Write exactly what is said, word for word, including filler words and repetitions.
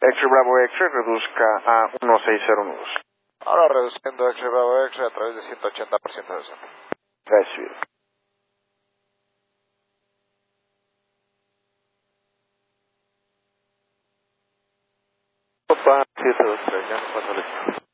X Bravo X reduzca a uno seis cero nudos. Ahora reduciendo X Bravo X a través de ciento ochenta por ciento de descent. Recibido. Opa, siete dos tres, ya nos pasó listo.